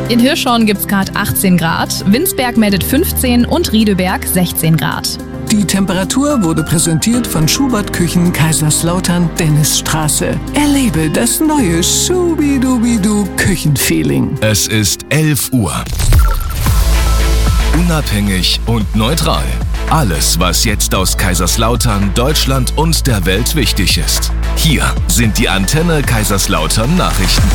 In Hirschhorn gibt's gerade 18 Grad, Winsberg meldet 15 und Riedeberg 16 Grad. Die Temperatur wurde präsentiert von Schubert Küchen Kaiserslautern Dennisstraße. Erlebe das neue Schubidubidu Küchenfeeling. Es ist 11 Uhr. Unabhängig und neutral. Alles, was jetzt aus Kaiserslautern, Deutschland und der Welt wichtig ist. Hier sind die Antenne Kaiserslautern Nachrichten.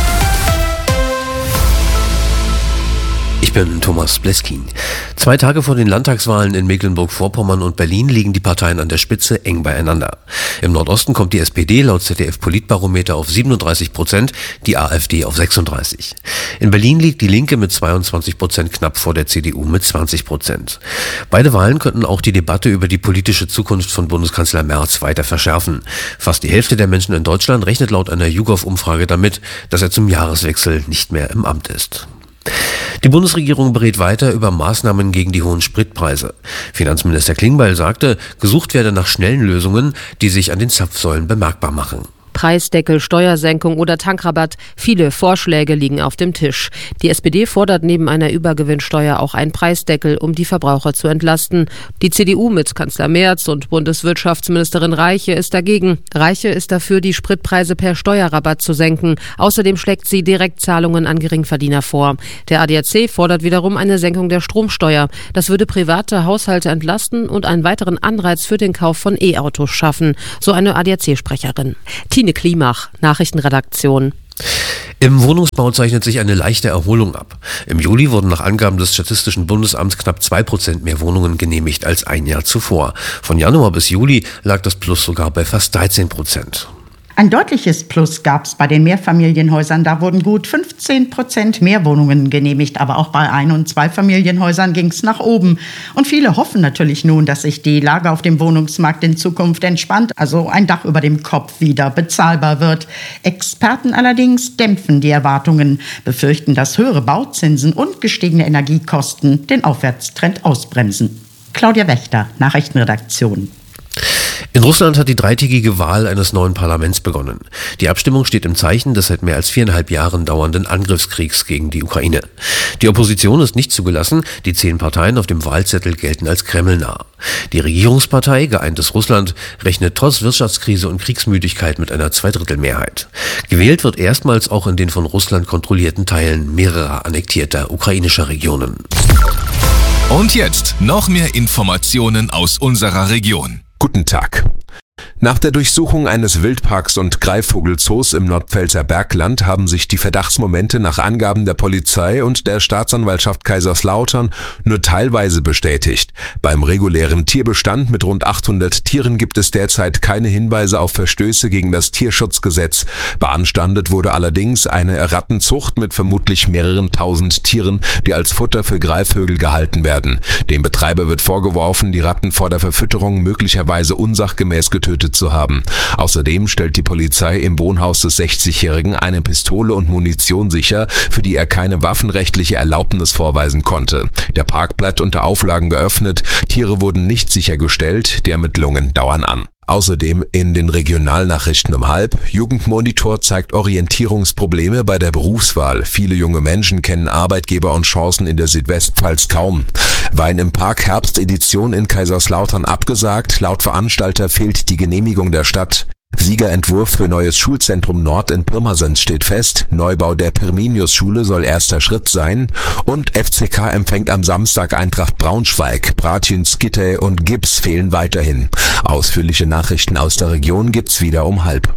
Ich bin Thomas Bleskin. 2 Tage vor den Landtagswahlen in Mecklenburg-Vorpommern und Berlin liegen die Parteien an der Spitze eng beieinander. Im Nordosten kommt die SPD laut ZDF-Politbarometer auf 37%, die AfD auf 36%. In Berlin liegt die Linke mit 22% knapp vor der CDU mit 20%. Beide Wahlen könnten auch die Debatte über die politische Zukunft von Bundeskanzler Merz weiter verschärfen. Fast die Hälfte der Menschen in Deutschland rechnet laut einer YouGov-Umfrage damit, dass er zum Jahreswechsel nicht mehr im Amt ist. Die Bundesregierung berät weiter über Maßnahmen gegen die hohen Spritpreise. Finanzminister Klingbeil sagte, gesucht werde nach schnellen Lösungen, die sich an den Zapfsäulen bemerkbar machen. Preisdeckel, Steuersenkung oder Tankrabatt. Viele Vorschläge liegen auf dem Tisch. Die SPD fordert neben einer Übergewinnsteuer auch einen Preisdeckel, um die Verbraucher zu entlasten. Die CDU mit Kanzler Merz und Bundeswirtschaftsministerin Reiche ist dagegen. Reiche ist dafür, die Spritpreise per Steuerrabatt zu senken. Außerdem schlägt sie Direktzahlungen an Geringverdiener vor. Der ADAC fordert wiederum eine Senkung der Stromsteuer. Das würde private Haushalte entlasten und einen weiteren Anreiz für den Kauf von E-Autos schaffen, so eine ADAC-Sprecherin. Tine Klimach, Nachrichtenredaktion. Im Wohnungsbau zeichnet sich eine leichte Erholung ab. Im Juli wurden nach Angaben des Statistischen Bundesamts knapp 2% mehr Wohnungen genehmigt als ein Jahr zuvor. Von Januar bis Juli lag das Plus sogar bei fast 13%. Ein deutliches Plus gab es bei den Mehrfamilienhäusern. Da wurden gut 15% mehr Wohnungen genehmigt. Aber auch bei Ein- und Zweifamilienhäusern ging es nach oben. Und viele hoffen natürlich nun, dass sich die Lage auf dem Wohnungsmarkt in Zukunft entspannt, also ein Dach über dem Kopf wieder bezahlbar wird. Experten allerdings dämpfen die Erwartungen, befürchten, dass höhere Bauzinsen und gestiegene Energiekosten den Aufwärtstrend ausbremsen. Claudia Wächter, Nachrichtenredaktion. In Russland hat die dreitägige Wahl eines neuen Parlaments begonnen. Die Abstimmung steht im Zeichen des seit mehr als 4,5 Jahren dauernden Angriffskriegs gegen die Ukraine. Die Opposition ist nicht zugelassen, die 10 Parteien auf dem Wahlzettel gelten als kremlnah. Die Regierungspartei Geeintes Russland rechnet trotz Wirtschaftskrise und Kriegsmüdigkeit mit einer Zweidrittelmehrheit. Gewählt wird erstmals auch in den von Russland kontrollierten Teilen mehrerer annektierter ukrainischer Regionen. Und jetzt noch mehr Informationen aus unserer Region. Guten Tag. Nach der Durchsuchung eines Wildparks und Greifvogelzoos im Nordpfälzer Bergland haben sich die Verdachtsmomente nach Angaben der Polizei und der Staatsanwaltschaft Kaiserslautern nur teilweise bestätigt. Beim regulären Tierbestand mit rund 800 Tieren gibt es derzeit keine Hinweise auf Verstöße gegen das Tierschutzgesetz. Beanstandet wurde allerdings eine Rattenzucht mit vermutlich mehreren tausend Tieren, die als Futter für Greifvögel gehalten werden. Dem Betreiber wird vorgeworfen, die Ratten vor der Verfütterung möglicherweise unsachgemäß getötet zu haben. Außerdem stellt die Polizei im Wohnhaus des 60-Jährigen eine Pistole und Munition sicher, für die er keine waffenrechtliche Erlaubnis vorweisen konnte. Der Park bleibt unter Auflagen geöffnet, Tiere wurden nicht sichergestellt, die Ermittlungen dauern an. Außerdem in den Regionalnachrichten um 12:30. Jugendmonitor zeigt Orientierungsprobleme bei der Berufswahl. Viele junge Menschen kennen Arbeitgeber und Chancen in der Südwestpfalz kaum. Wein im Park Herbstedition in Kaiserslautern abgesagt. Laut Veranstalter fehlt die Genehmigung der Stadt. Siegerentwurf für neues Schulzentrum Nord in Pirmasens steht fest. Neubau der Pirminius-Schule soll erster Schritt sein. Und FCK empfängt am Samstag Eintracht Braunschweig. Bratjen, Skitte und Gips fehlen weiterhin. Ausführliche Nachrichten aus der Region gibt's wieder um 12:30.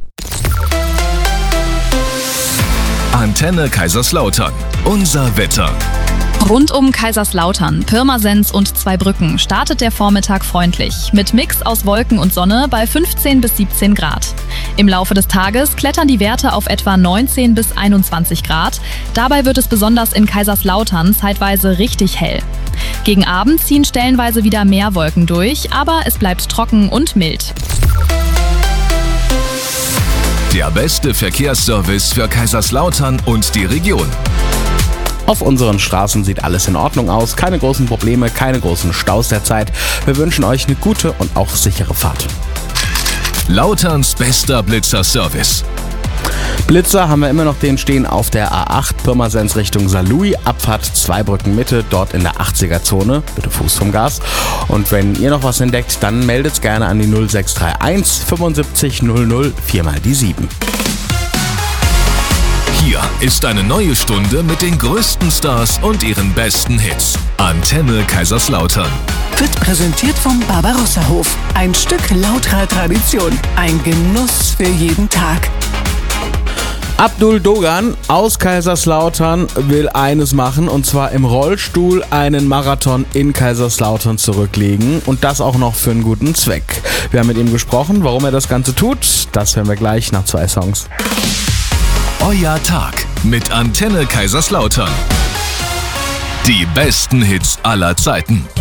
Antenne Kaiserslautern. Unser Wetter. Rund um Kaiserslautern, Pirmasens und Zweibrücken startet der Vormittag freundlich, mit Mix aus Wolken und Sonne bei 15 bis 17 Grad. Im Laufe des Tages klettern die Werte auf etwa 19 bis 21 Grad. Dabei wird es besonders in Kaiserslautern zeitweise richtig hell. Gegen Abend ziehen stellenweise wieder mehr Wolken durch, aber es bleibt trocken und mild. Der beste Verkehrsservice für Kaiserslautern und die Region. Auf unseren Straßen sieht alles in Ordnung aus, keine großen Probleme, keine großen Staus derzeit. Wir wünschen euch eine gute und auch sichere Fahrt. Lauterns bester Blitzerservice. Blitzer haben wir immer noch, den stehen auf der A8 Pirmasens Richtung Saarlouis, Abfahrt Zweibrücken Mitte, dort in der 80er-Zone. Bitte Fuß vom Gas. Und wenn ihr noch was entdeckt, dann meldet's gerne an die 0631 75 00 4 mal die 7. Hier ist eine neue Stunde mit den größten Stars und ihren besten Hits. Antenne Kaiserslautern. Wird präsentiert vom Barbarossa-Hof. Ein Stück lauterer Tradition. Ein Genuss für jeden Tag. Abdul Dogan aus Kaiserslautern will eines machen, und zwar im Rollstuhl einen Marathon in Kaiserslautern zurücklegen, und das auch noch für einen guten Zweck. Wir haben mit ihm gesprochen, warum er das Ganze tut. Das hören wir gleich nach 2 Songs. Euer Tag mit Antenne Kaiserslautern. Die besten Hits aller Zeiten.